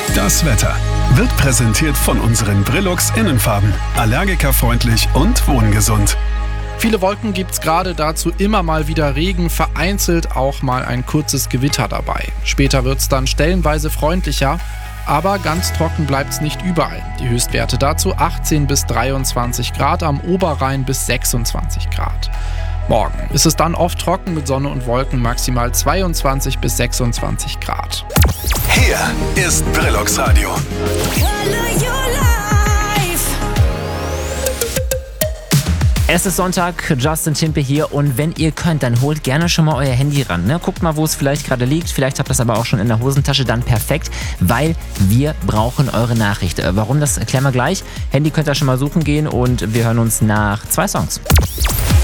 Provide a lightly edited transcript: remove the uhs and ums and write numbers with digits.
Das Wetter wird präsentiert von unseren Brillux Innenfarben. Allergikerfreundlich und wohngesund. Viele Wolken gibt's gerade, dazu immer mal wieder Regen, vereinzelt auch mal ein kurzes Gewitter dabei. Später wird's dann stellenweise freundlicher, aber ganz trocken bleibt's nicht überall. Die Höchstwerte dazu 18 bis 23 Grad, am Oberrhein bis 26 Grad. Morgen ist es dann oft trocken mit Sonne und Wolken, maximal 22 bis 26 Grad. Hier ist Brillux Radio. Es ist Sonntag, Justin Timpe hier und wenn ihr könnt, dann holt gerne schon mal euer Handy ran. Ne? Guckt mal, wo es vielleicht gerade liegt. Vielleicht habt ihr es aber auch schon in der Hosentasche, dann perfekt, weil wir brauchen eure Nachricht. Warum, das erklären wir gleich. Handy könnt ihr schon mal suchen gehen und wir hören uns nach 2 Songs.